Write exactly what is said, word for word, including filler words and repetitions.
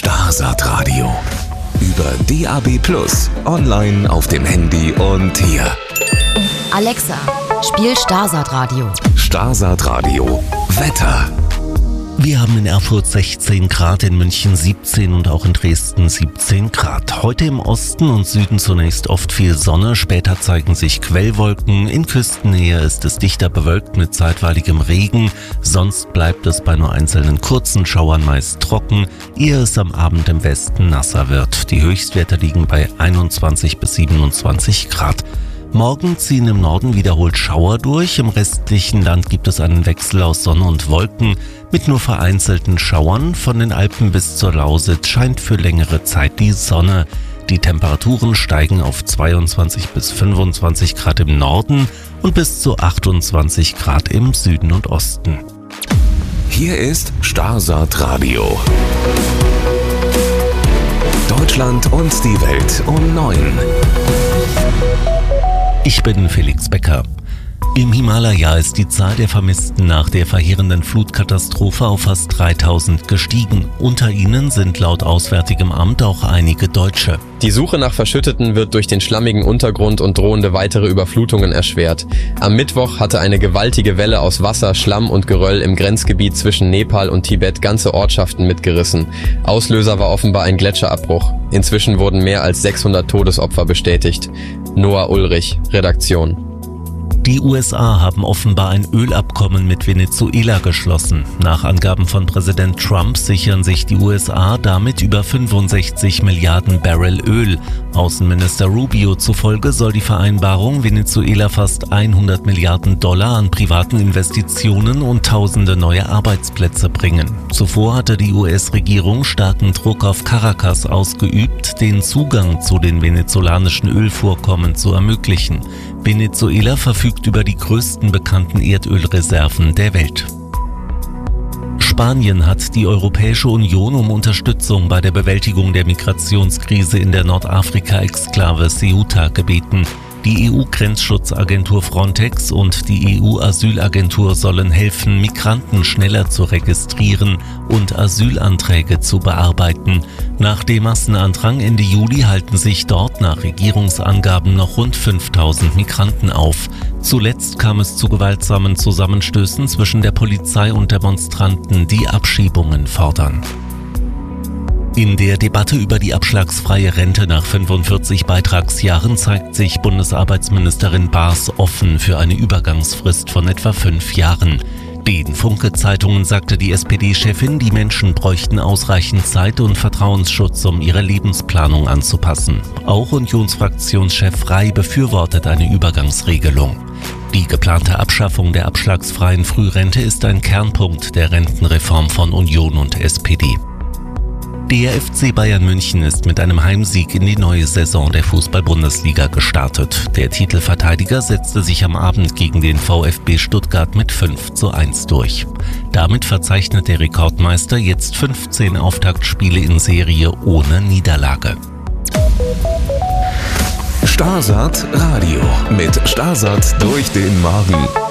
Starsat Radio. Über D A B plus, online auf dem Handy und hier. Alexa, spiel Starsat Radio. Starsat Radio. Wetter. Wir haben in Erfurt sechzehn Grad, in München siebzehn und auch in Dresden siebzehn Grad. Heute im Osten und Süden zunächst oft viel Sonne, später zeigen sich Quellwolken. In Küstennähe ist es dichter bewölkt mit zeitweiligem Regen. Sonst bleibt es bei nur einzelnen kurzen Schauern meist trocken, ehe es am Abend im Westen nasser wird. Die Höchstwerte liegen bei einundzwanzig bis siebenundzwanzig Grad. Morgen ziehen im Norden wiederholt Schauer durch, im restlichen Land gibt es einen Wechsel aus Sonne und Wolken mit nur vereinzelten Schauern. Von den Alpen bis zur Lausitz scheint für längere Zeit die Sonne. Die Temperaturen steigen auf zweiundzwanzig bis fünfundzwanzig Grad im Norden und bis zu achtundzwanzig Grad im Süden und Osten. Hier ist Starsat Radio. Deutschland und die Welt um neun. Ich bin Felix Becker. Im Himalaya ist die Zahl der Vermissten nach der verheerenden Flutkatastrophe auf fast dreitausend gestiegen. Unter ihnen sind laut Auswärtigem Amt auch einige Deutsche. Die Suche nach Verschütteten wird durch den schlammigen Untergrund und drohende weitere Überflutungen erschwert. Am Mittwoch hatte eine gewaltige Welle aus Wasser, Schlamm und Geröll im Grenzgebiet zwischen Nepal und Tibet ganze Ortschaften mitgerissen. Auslöser war offenbar ein Gletscherabbruch. Inzwischen wurden mehr als sechshundert Todesopfer bestätigt. Noah Ulrich, Redaktion. Die U S A haben offenbar ein Ölabkommen mit Venezuela geschlossen. Nach Angaben von Präsident Trump sichern sich die U S A damit über fünfundsechzig Milliarden Barrel Öl. Außenminister Rubio zufolge soll die Vereinbarung Venezuela fast hundert Milliarden Dollar an privaten Investitionen und tausende neue Arbeitsplätze bringen. Zuvor hatte die U S-Regierung starken Druck auf Caracas ausgeübt, den Zugang zu den venezolanischen Ölvorkommen zu ermöglichen. Venezuela verfügt über die größten bekannten Erdölreserven der Welt. Spanien hat die Europäische Union um Unterstützung bei der Bewältigung der Migrationskrise in der Nordafrika-Exklave Ceuta gebeten. Die E U-Grenzschutzagentur Frontex und die E U-Asylagentur sollen helfen, Migranten schneller zu registrieren und Asylanträge zu bearbeiten. Nach dem Massenandrang Ende Juli halten sich dort nach Regierungsangaben noch rund fünftausend Migranten auf. Zuletzt kam es zu gewaltsamen Zusammenstößen zwischen der Polizei und Demonstranten, die Abschiebungen fordern. In der Debatte über die abschlagsfreie Rente nach fünfundvierzig Beitragsjahren zeigt sich Bundesarbeitsministerin Baas offen für eine Übergangsfrist von etwa fünf Jahren. Den Funke-Zeitungen sagte die S P D-Chefin, die Menschen bräuchten ausreichend Zeit und Vertrauensschutz, um ihre Lebensplanung anzupassen. Auch Unionsfraktionschef Rey befürwortet eine Übergangsregelung. Die geplante Abschaffung der abschlagsfreien Frührente ist ein Kernpunkt der Rentenreform von Union und S P D. Der F C Bayern München ist mit einem Heimsieg in die neue Saison der Fußball-Bundesliga gestartet. Der Titelverteidiger setzte sich am Abend gegen den VfB Stuttgart mit fünf zu eins durch. Damit verzeichnet der Rekordmeister jetzt fünfzehn Auftaktspiele in Serie ohne Niederlage. Starsat Radio mit Starsat durch den Morgen.